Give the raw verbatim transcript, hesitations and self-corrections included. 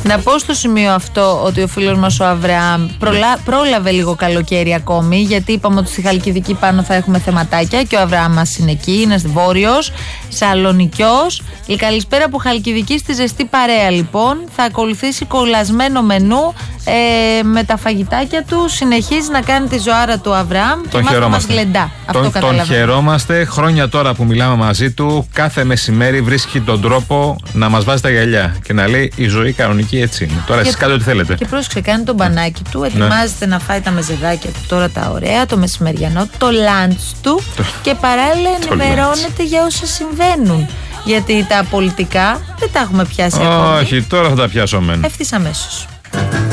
Να πω στο σημείο αυτό ότι ο φίλος μας ο Αβραάμ προλα... πρόλαβε λίγο καλοκαίρι ακόμη, γιατί είπαμε ότι στη Χαλκιδική πάνω θα έχουμε θεματάκια και ο Αβραάμ μας είναι εκεί, είναι βόρειος, Σαλονικιός. Η καλησπέρα από Χαλκιδική στη ζεστή παρέα λοιπόν. Θα ακολουθήσει κολλασμένο μενού ε, με τα φαγητάκια του. Συνεχίζει να κάνει τη ζωάρα του Αβραάμ και μάθημα μας γλεντά. Τον, τον χαιρόμαστε. Χρόνια τώρα που μιλάμε μαζί του, κάθε μεσημέρι βρίσκει τον τρόπο να μας βάζει τα γυαλιά και να λέει η ζωή κανονική έτσι είναι. Τώρα εσείς κάντε ό,τι θέλετε. Και πρόσεξε, κάνει τον μπανάκι του, ετοιμάζεται ναι. να φάει τα μεζεδάκια του τώρα τα ωραία, το μεσημεριανό, το lunch του και παράλληλα ενημερώνεται για όσα συμβαίνουν. Γιατί τα πολιτικά δεν τα έχουμε πιάσει Όχι, ακόμη. τώρα θα τα πιάσω μεν. Ευθύς αμέσως.